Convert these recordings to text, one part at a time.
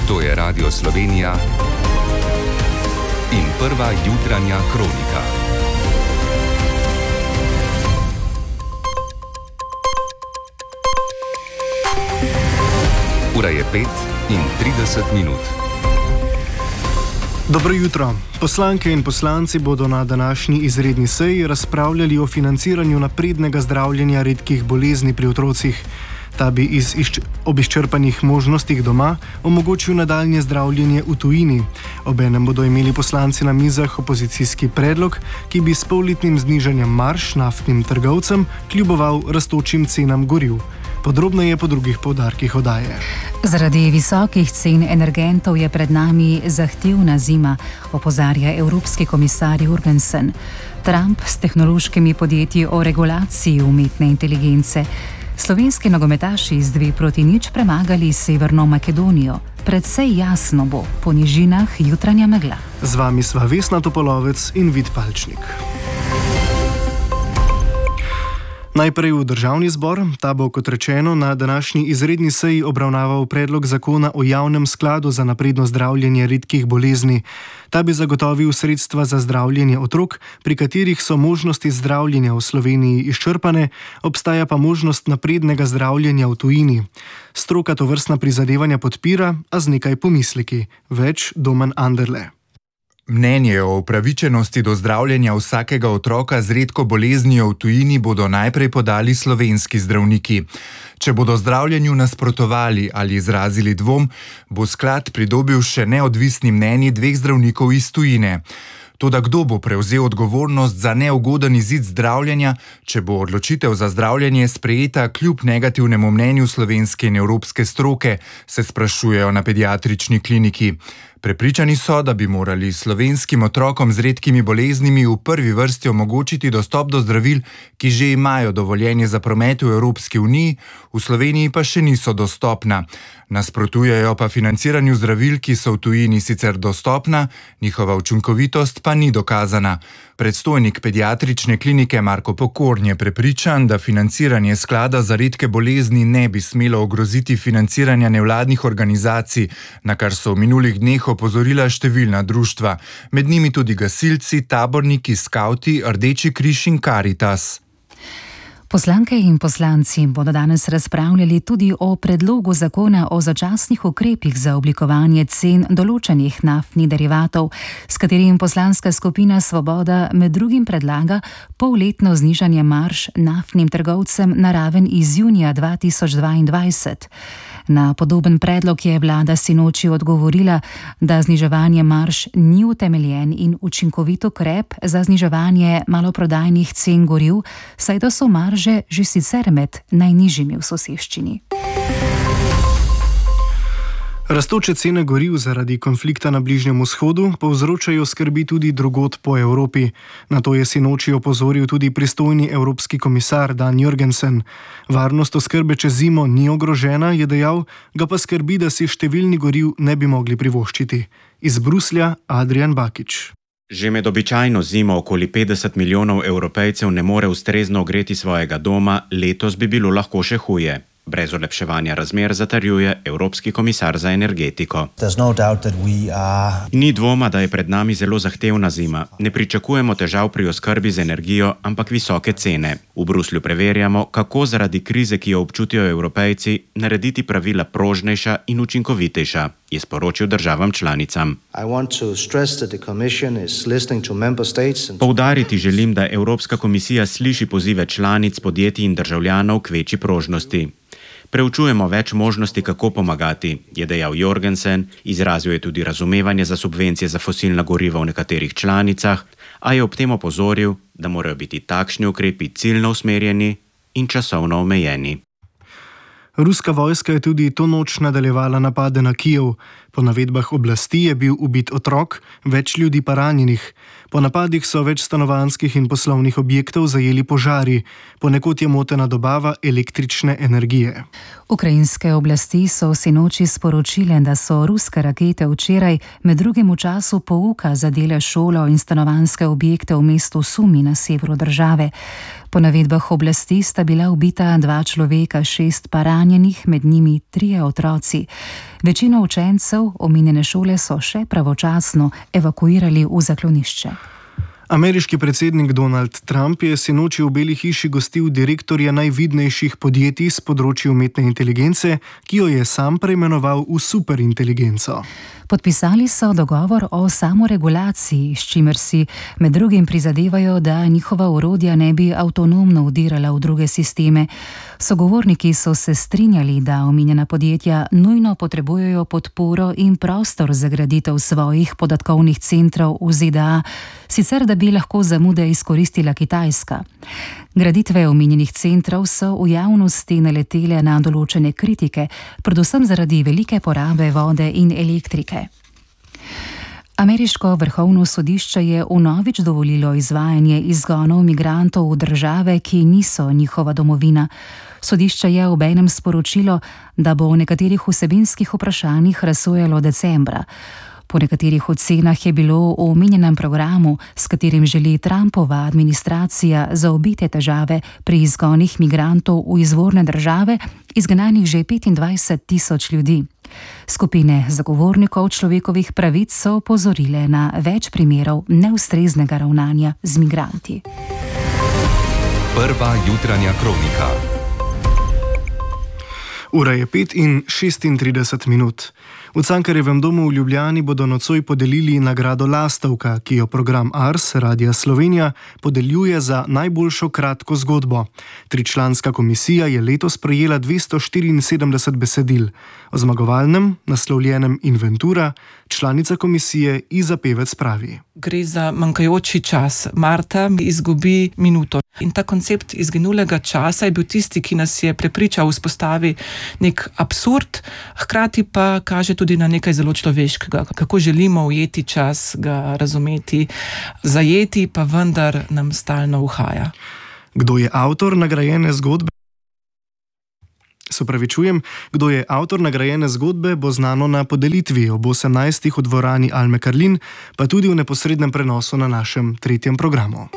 To je Radio Slovenija in prva jutranja kronika. Ura je 5:30. Dobro jutro. Poslanke in poslanci bodo na današnji izredni seji razpravljali o financiranju naprednega zdravljenja redkih bolezni pri otrocih. Ta bi ob izčrpanih možnostih doma omogočil nadaljnje zdravljenje v tujini. Obenem bodo imeli poslanci na mizah opozicijski predlog, ki bi s polletnim znižanjem marž naftnim trgovcem kljuboval rastočim cenam goriv. Podrobneje po drugih poudarkih oddaje. Zaradi visokih cen energentov je pred nami zahtevna zima, opozarja Evropski komisar Jorgensen. Trump s tehnološkimi podjetji o regulaciji umetne inteligence. Slovenski nogometaši z 2-0 premagali Severno Makedonijo. Predvsej jasno bo, po nižinah jutranja megla. Z vami sva Vesna Topolovec in Vid Palčnik. Najprej v državni zbor. Ta bo, kot rečeno, na današnji izredni seji obravnaval predlog zakona o javnem skladu za napredno zdravljenje redkih bolezni. Ta bi zagotovil sredstva za zdravljenje otrok, pri katerih so možnosti zdravljenja v Sloveniji izčrpane, obstaja pa možnost naprednega zdravljenja v tujini. Stroka tovrstna prizadevanja podpira, a z nekaj pomisleki. Več Domen Anderle. Mnenje o upravičenosti do zdravljenja vsakega otroka z redko boleznijo v tujini bodo najprej podali slovenski zdravniki. Če bodo zdravljenju nasprotovali ali izrazili dvom, bo sklad pridobil še neodvisni mnenji 2 zdravnikov iz tujine. Toda kdo bo prevzel odgovornost za neugoden izid zdravljenja, če bo odločitev za zdravljenje sprejeta kljub negativnemu mnenju slovenske in evropske stroke, se sprašujejo na pediatrični kliniki. Prepričani so, da bi morali slovenskim otrokom z redkimi boleznimi v prvi vrsti omogočiti dostop do zdravil, ki že imajo dovoljenje za promet v Evropski uniji, v Sloveniji pa še niso dostopna. Nasprotujejo pa financiranju zdravil, ki so v tujini sicer dostopna, njihova učinkovitost pa ni dokazana. Predstojnik pediatrične klinike Marko Pokorn je prepričan, da financiranje sklada za redke bolezni ne bi smelo ogroziti financiranja nevladnih organizacij, na kar so v minulih dneh opozorila številna društva, med njimi tudi gasilci, taborniki, skavti, Rdeči križ in Karitas. Poslanke in poslanci bodo danes razpravljali tudi o predlogu zakona o začasnih ukrepih za oblikovanje cen določenih naftnih derivatov, s katerim poslanska skupina Svoboda med drugim predlaga polletno znižanje marž naftnim trgovcem na raven iz junija 2022. Na podoben predlog je vlada sinoči odgovorila, da zniževanje marž ni utemeljen in učinkovit ukrep za zniževanje maloprodajnih cen goriv, saj da so marže že sicer med najnižjimi v soseščini. Rastoče cene goriv zaradi konflikta na Bližnjem vzhodu povzročajo skrbi tudi drugod po Evropi. Na to je sinoči opozoril tudi pristojni evropski komisar Dan Jorgensen. Varnost oskrbe čez zimo ni ogrožena, je dejal, ga pa skrbi, da si številni goriv ne bi mogli privoščiti. Iz Bruslja Adrian Bakič. Že med običajno zimo okoli 50 milijonov Evropejcev ne more ustrezno ogreti svojega doma, letos bi bilo lahko še huje. Brez olepševanja razmer, zatrjuje Evropski komisar za energetiko. Ni dvoma, da je pred nami zelo zahtevna zima. Ne pričakujemo težav pri oskrbi z energijo, ampak visoke cene. V Bruslju preverjamo, kako zaradi krize, ki jo občutijo Evropejci, narediti pravila prožnejša in učinkovitejša, je sporočil državam članicam. Poudariti želim, da Evropska komisija sliši pozive članic, podjetij in državljanov k večji prožnosti. Preučujemo več možnosti, kako pomagati, je dejal Jorgensen, izrazil je tudi razumevanje za subvencije za fosilna goriva v nekaterih članicah, a je ob tem opozoril, da morajo biti takšni ukrepi ciljno usmerjeni in časovno omejeni. Ruska vojska je tudi to noč nadaljevala napade na Kijev. Po navedbah oblasti je bil ubit otrok, več ljudi pa ranjenih. Po napadih so več stanovanjskih in poslovnih objektov zajeli požari. Ponekod je motena dobava električne energije. Ukrajinske oblasti so sinoči sporočile, da so ruske rakete včeraj med drugim v času pouka zadele šolo in stanovanjske objekte v mestu Sumi na severu države. Po navedbah oblasti sta bila ubita 2 človeka, 6 pa ranjenih, med njimi 3 otroci. Večino učencev učencov omenjene šole so še pravočasno evakuirali v zaklonišče. Ameriški predsednik Donald Trump je sinoči v Beli hiši gostil direktorja najvidnejših podjetij s področja umetne inteligence, ki jo je sam preimenoval v superinteligenco. Podpisali so dogovor o samoregulaciji, s čimer si med drugim prizadevajo, da njihova orodja ne bi avtonomno vdirala v druge sisteme. Sogovorniki so se strinjali, da omenjena podjetja nujno potrebujejo podporo in prostor za graditev svojih podatkovnih centrov v ZDA, sicer da bi lahko zamude izkoristila Kitajska. Graditve omenjenih centrov so v javnosti naletele na določene kritike, predvsem zaradi velike porabe vode in elektrike. Ameriško vrhovno sodišče je vnovič dovolilo izvajanje izgonov migrantov v države, ki niso njihova domovina. Sodišče je obenem sporočilo, da bo o nekaterih vsebinskih vprašanjih razsojalo decembra. Po nekaterih ocenah je bilo v omenjenem programu, s katerim želi Trumpova administracija zaobiti težave pri izgonih migrantov v izvorne države, izgnanih že 25,000 ljudi. Skupine zagovornikov človekovih pravic so opozorile na več primerov neustreznega ravnanja z migranti. Prva jutranja kronika. Ura je 5:36. V Cankarjevem domu v Ljubljani bodo nocoj podelili nagrado Lastovka, ki jo program Ars Radia Slovenija podeljuje za najboljšo kratko zgodbo. Tričlanska komisija je letos prejela 274 besedil. O zmagovalnem, naslovljenem Inventura, članica komisije Iza Pevec pravi. Gre za manjkajoči čas. Marta izgubi minuto. In ta koncept izginulega časa je bil tisti, ki nas je prepričal vzpostavi nek absurd, hkrati pa kaže tudi na nekaj zelo človeškega, kako želimo ujeti čas, ga razumeti, zajeti, pa vendar nam stalno uhaja. Kdo je avtor nagrajene zgodbe? Kdo je avtor nagrajene zgodbe, bo znano na podelitvi ob 18. v dvorani Alme Karlin, pa tudi v neposrednem prenosu na našem 3. programu.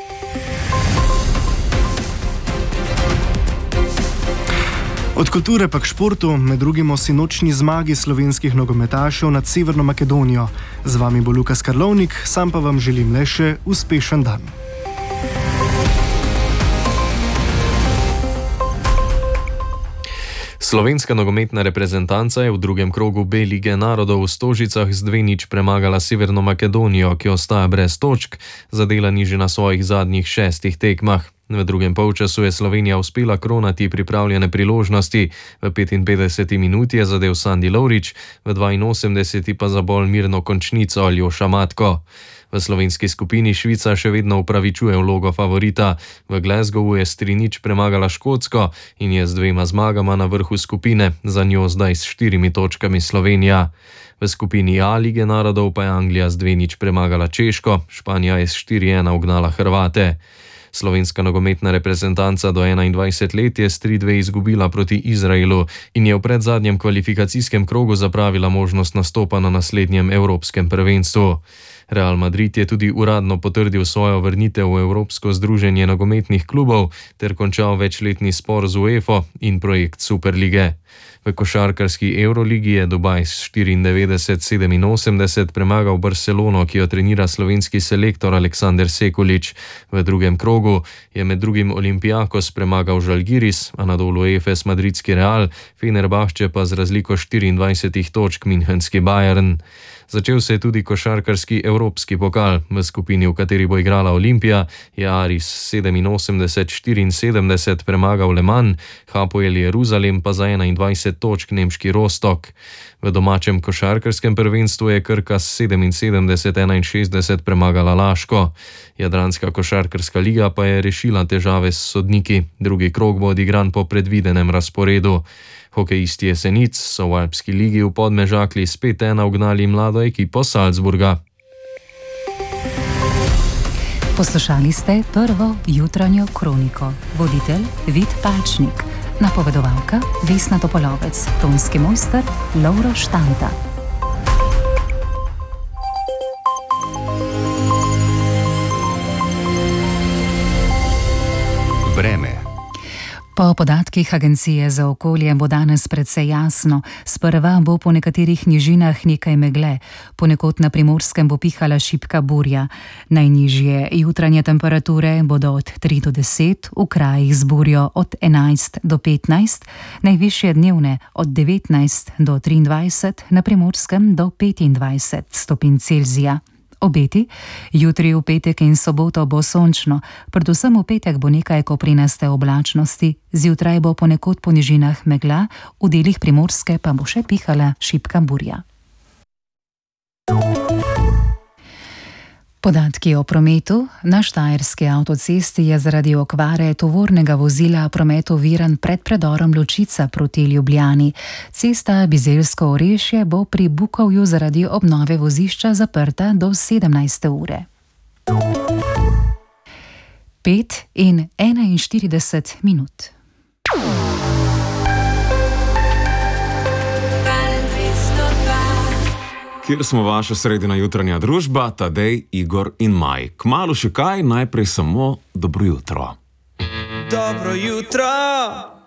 Od kulture pa k športu, med drugim o sinočni zmagi slovenskih nogometašev nad Severno Makedonijo. Z vami bo Lukas Karlovnik, sam pa vam želim le še uspešen dan. Slovenska nogometna reprezentanca je v drugem krogu B lige narodov v Stožicah z 2:0 premagala Severno Makedonijo, ki ostaja brez točk, zadelani že na svojih zadnjih 6 tekmah. V drugem polčasu je Slovenija uspela kronati pripravljene priložnosti. V 55. minuti je zadel Sandi Lovrič, v 82. pa za bolj mirno končnico Aljoša Matko. V slovenski skupini Švica še vedno upravičuje vlogo favorita. V Glasgowu je s 3:0 premagala Škotsko in je z 2 zmagama na vrhu skupine, za njo zdaj s 4 točkami Slovenija. V skupini A lige narodov pa je Anglija z 2:0 premagala Češko, Španija je s 4:1 ugnala Hrvate. Slovenska nogometna reprezentanca do 21 let je s 3:2 izgubila proti Izraelu in je v predzadnjem kvalifikacijskem krogu zapravila možnost nastopa na naslednjem evropskem prvenstvu. Real Madrid je tudi uradno potrdil svojo vrnitev v Evropsko združenje nogometnih klubov ter končal večletni spor z UEFA in projekt Superlige. V košarkarski Euroligi je Dubaj s 94-87 premagal Barcelono, ki jo trenira slovenski selektor Aleksander Sekulič. V drugem krogu je med drugim Olympiakos premagal Žalgiris, Anadolu Efes madridski Real, Fenerbahče pa z razliko 24 točk Münchenski Bayern. Začel se je tudi košarkarski evropski pokal. V skupini, v kateri bo igrala Olimpija, je Aris 87-74 premagal Le Mans, Hapoel Jeruzalem pa za 21 točk nemški Rostock. V domačem košarkarskem prvenstvu je Krka s 77-61 premagala Laško. Jadranska košarkarska liga pa je rešila težave s sodniki. Drugi krog bo odigran po predvidenem razporedu. Hokejisti Jesenic so v Alpski ligi v Podmežakli s 5:1 ugnali mlado ekipo Salzburga. Poslušali ste prvo jutranjo kroniko. Voditelj Vid Palčnik, napovedovalka Vesna Topolovec, tonski mojster Lovro Štanta. Vreme. Po podatkih Agencije za okolje bo danes precej jasno. Sprva bo po nekaterih nižinah nekaj megle, ponekod na Primorskem bo pihala šibka burja. Najnižje jutranje temperature bodo od 3 do 10, v krajih z burjo od 11 do 15, najvišje dnevne od 19 do 23, na Primorskem do 25 stopinj Celzija. Obeti: jutri v petek in soboto bo sončno, predvsem v petek bo nekaj koprinaste oblačnosti, zjutraj bo ponekod po nižinah megla, v delih Primorske pa bo še pihala šibka burja. Podatki o prometu. Na štajerski avtocesti je zaradi okvare tovornega vozila promet oviran pred predorom Ločica proti Ljubljani. Cesta Bizeljsko-Orešje bo pri Bukovju zaradi obnove vozišča zaprta do 17. ure. 5:41. Kjer smo vaša sredina jutranja družba, Tadej, Igor in Maj. Kmalu še kaj, najprej samo dobro jutro. Dobro jutro!